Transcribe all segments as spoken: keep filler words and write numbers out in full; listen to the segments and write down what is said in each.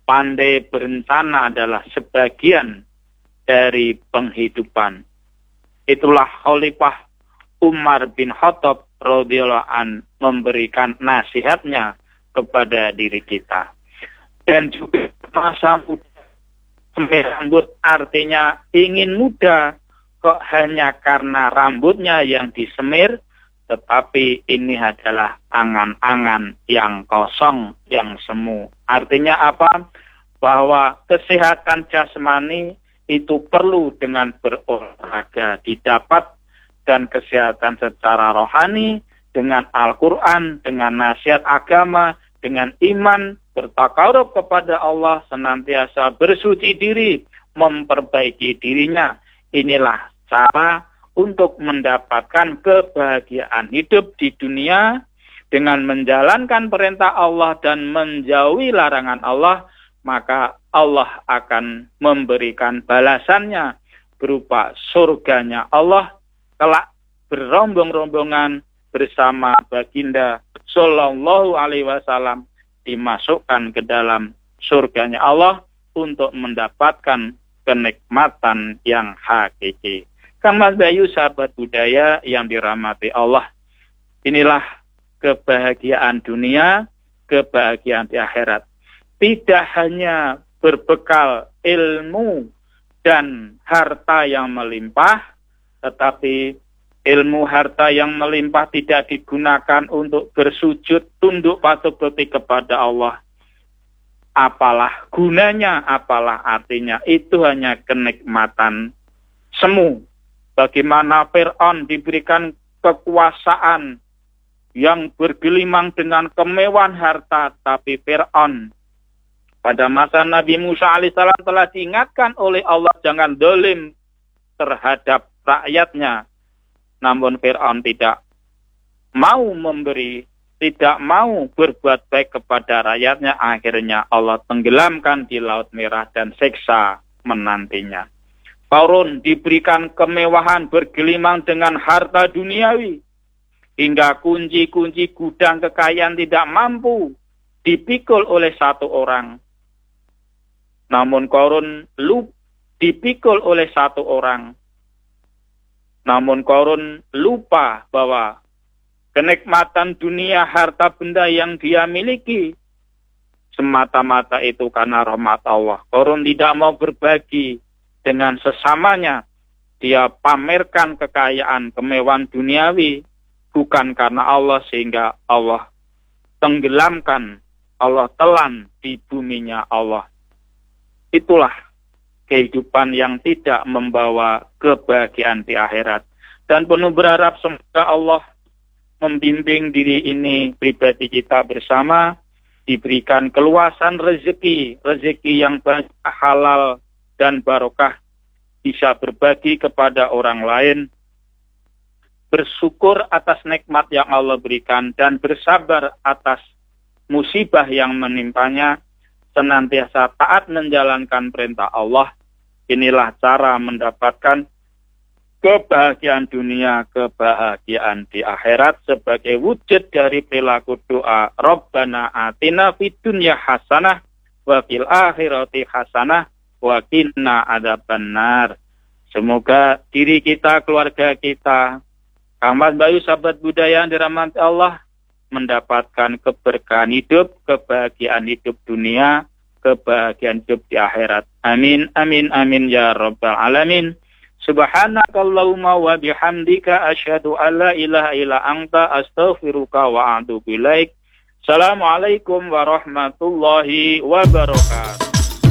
pandai berencana adalah sebagian dari penghidupan. Itulah Khalifah Umar bin Khattab radhiyallahu an memberikan nasihatnya kepada diri kita. Dan juga masa muda, semir rambut artinya ingin muda, kok hanya karena rambutnya yang disemir, tetapi ini adalah angan-angan yang kosong, yang semu. Artinya apa? Bahwa kesehatan jasmani itu perlu dengan berolahraga didapat, dan kesehatan secara rohani dengan Al-Quran, dengan nasihat agama, dengan iman, bertakarub kepada Allah, senantiasa bersuci diri, memperbaiki dirinya. Inilah cara untuk mendapatkan kebahagiaan hidup di dunia dengan menjalankan perintah Allah dan menjauhi larangan Allah, maka Allah akan memberikan balasannya berupa surganya Allah kelak berombong-rombongan bersama baginda Sallallahu Alaihi Wasallam dimasukkan ke dalam surganya Allah untuk mendapatkan kenikmatan yang hakiki. Kang Mas Bayu, sahabat budaya yang dirahmati Allah, inilah kebahagiaan dunia, kebahagiaan di akhirat. Tidak hanya berbekal ilmu dan harta yang melimpah, tetapi ilmu harta yang melimpah tidak digunakan untuk bersujud tunduk patuh berbakti kepada Allah. Apalah gunanya, apalah artinya, itu hanya kenikmatan semu. Bagaimana Fir'aun diberikan kekuasaan yang bergelimang dengan kemewahan harta, tapi Fir'aun pada masa Nabi Musa alaihissalam telah diingatkan oleh Allah jangan dolim terhadap rakyatnya. Namun Fir'aun tidak mau memberi, tidak mau berbuat baik kepada rakyatnya. Akhirnya Allah tenggelamkan di Laut Merah dan siksa menantinya. Qarun diberikan kemewahan bergelimang dengan harta duniawi, hingga kunci-kunci gudang kekayaan tidak mampu dipikul oleh satu orang. Namun Qarun lupa dipikul oleh satu orang. Namun Qarun lupa bahwa kenikmatan dunia, harta benda yang dia miliki, semata-mata itu karena rahmat Allah. Qarun tidak mau berbagi dengan sesamanya. Dia pamerkan kekayaan, kemewahan duniawi, bukan karena Allah, sehingga Allah tenggelamkan, Allah telan di buminya Allah. Itulah kehidupan yang tidak membawa kebahagiaan di akhirat. Dan penuh berharap semoga Allah membimbing diri ini, pribadi kita bersama, diberikan keluasan rezeki, rezeki yang banyak, halal dan barokah, bisa berbagi kepada orang lain, bersyukur atas nikmat yang Allah berikan, dan bersabar atas musibah yang menimpanya, senantiasa taat menjalankan perintah Allah. Inilah cara mendapatkan kebahagiaan dunia, kebahagiaan di akhirat sebagai wujud dari perilaku doa. Rabbana atina fid dunya hasanah wa fil akhirati hasanah wa qina adzabannar. Semoga diri kita, keluarga kita, Kang Mas Bayu, sahabat budaya yang dirahmati Allah, mendapatkan keberkahan hidup, kebahagiaan hidup dunia, kebahagiaan hidup di akhirat. Amin, amin, amin, ya Rabbal Alamin. Subhanakallahumma wa bihamdika asyhadu an la ilaha illa anta astaghfiruka wa atubu ilaik. Assalamualaikum warahmatullahi wabarakatuh.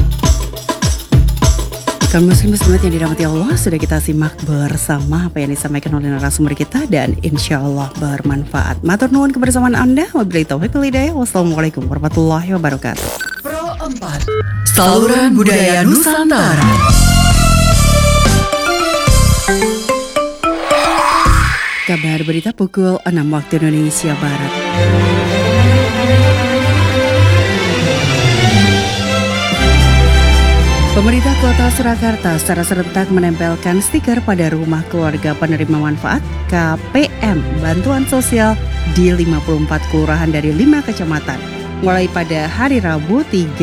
Kaum muslim muslimat yang dirahmati Allah, sudah kita simak bersama apa yang disampaikan oleh narasumber kita dan insya Allah bermanfaat. Matur nuwun kebersamaan Anda. Wabillahi taufiq wal hidayah. Wassalamualaikum warahmatullahi wabarakatuh. Pro empat, saluran budaya Nusantara. Kabar berita pukul enam waktu Indonesia Barat. Pemerintah Kota Surakarta secara serentak menempelkan stiker pada rumah keluarga penerima manfaat K P M bantuan sosial di lima puluh empat kelurahan dari lima kecamatan mulai pada hari Rabu tiga